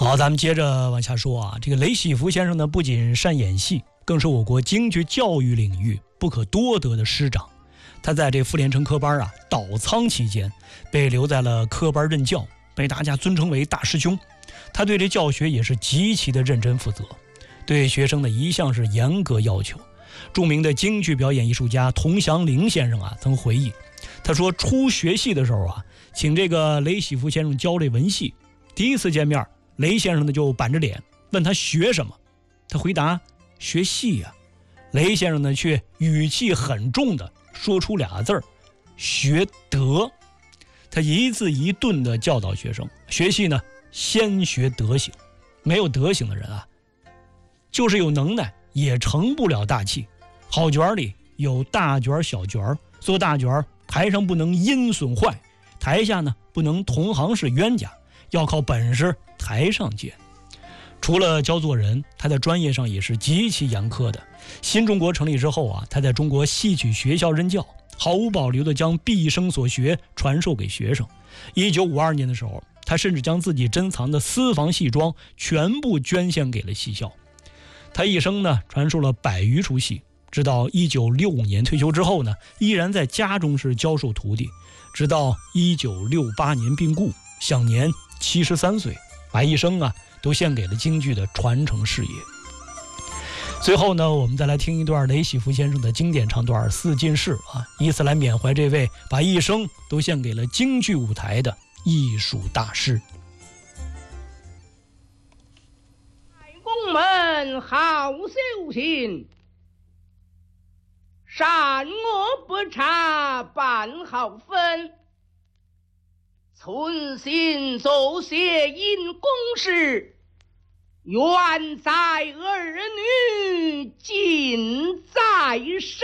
好，咱们接着往下说啊。这个雷喜福先生呢，不仅善演戏，更是我国京剧教育领域不可多得的师长。他在这傅连城科班倒仓期间，被留在了科班任教，被大家尊称为大师兄。他对这教学也是极其的认真负责，对学生的一向是严格要求。著名的京剧表演艺术家童祥林先生曾回忆，他说初学戏的时候请这个雷喜福先生教这文戏。第一次见面，雷先生呢就板着脸问他学什么，他回答学戏呀。雷先生呢却语气很重的说出俩字儿：学德。他一字一顿的教导学生，学戏呢先学德行，没有德行的人就是有能耐也成不了大器。好角里有大角小角，做大角台上不能阴损坏，台下呢不能同行是冤家，要靠本事台上见。除了教做人，他在专业上也是极其严苛的。新中国成立之后他在中国戏曲学校任教，毫无保留地将毕生所学传授给学生。1952年的时候，他甚至将自己珍藏的私房戏装全部捐献给了戏校。他一生呢传授了100余出戏，直到1965年退休之后呢，依然在家中是教授徒弟，直到1968年病故，享年73岁，把一生都献给了京剧的传承事业。最后呢，我们再来听一段雷喜福先生的经典唱段《四进士》以此来缅怀这位把一生都献给了京剧舞台的艺术大师。 公们好修行，善恶不差办好分，存心做谐音公事，愿在儿女，近在身。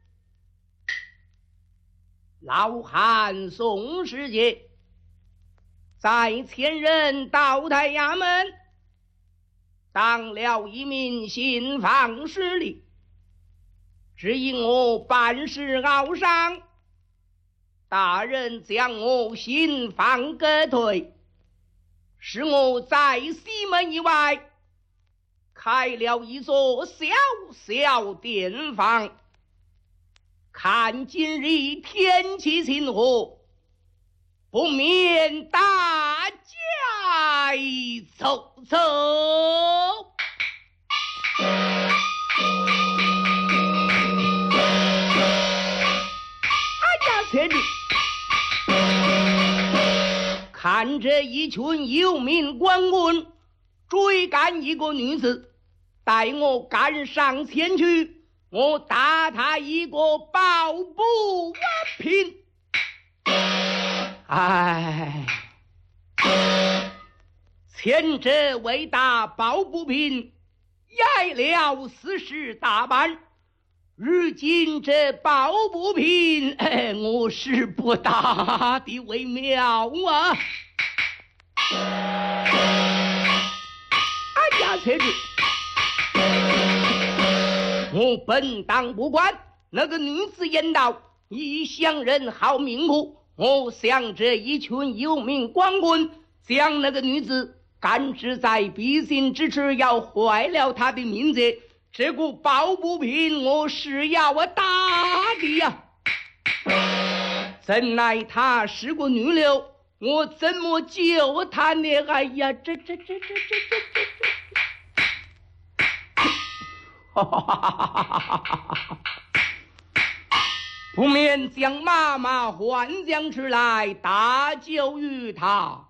老汉宋世杰在前任道台衙门当了一名信访司吏，只因我办事傲上，大人将我信访革退，使我在西门以外开了一座小小店房。看今日天气晴和，不免大家走走。前里看着一群有名官quân追赶一个女子，待我赶上前去，我打他一个抱不平。前者为打抱不平，挨了40大板，如今这抱不平，我是不打的为妙车子我本当不管，那个女子言道：异乡人好命苦，我想这一群有名官quân将那个女子赶制在必经之处，要坏了她的名节，这个抱不平我是要打的呀。怎奈她是个女流，我怎么救她呢？哎呀，这不免将妈妈唤将出来，大救于他。